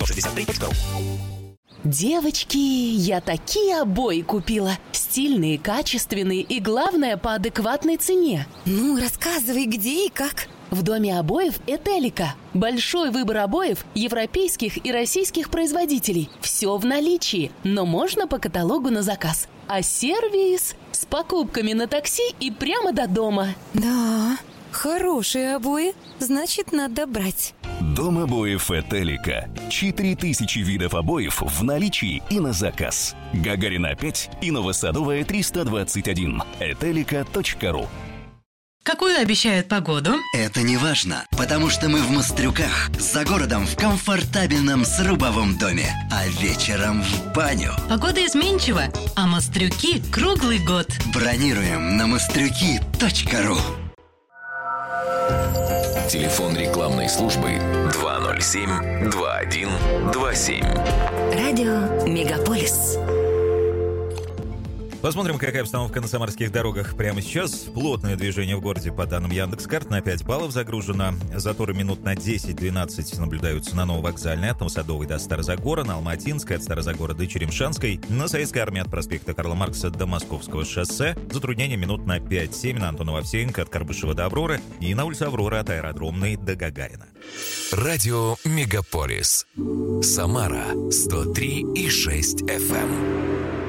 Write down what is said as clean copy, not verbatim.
163.ru. Девочки, я такие обои купила. Стильные, качественные и, главное, по адекватной цене. Ну, рассказывай, где и как. В доме обоев «Этелика». Большой выбор обоев европейских и российских производителей. Все в наличии, но можно по каталогу на заказ. А сервис с покупками на такси и прямо до дома. Да, хорошие обои, значит, надо брать. Дом обоев «Этелика». 4000 видов обоев в наличии и на заказ. Гагарина 5 и Новосадовая 321. Этелика.ру. Какую обещают погоду? Это не важно, потому что мы в Мострюках, за городом в комфортабельном срубовом доме, а вечером в баню. Погода изменчива, а Мострюки круглый год. Бронируем на мострюки.ру. Телефон рекламной службы 207-2127. Радио «Мегаполис». Посмотрим, какая обстановка на самарских дорогах прямо сейчас. Плотное движение в городе, по данным Яндекс.Карт, на 5 баллов загружено. Заторы минут на 10-12 наблюдаются на Нововокзальной, от Новосадовой до Старозагора, на Алматинской, от Старозагора до Черемшанской, на Советской армии от проспекта Карла Маркса до Московского шоссе. Затруднение минут на 5-7 на Антонова Овсеенко от Карбышева до Авроры и на улице Авроры от Аэродромной до Гагарина. Радио «Мегаполис». Самара 103,6 FM.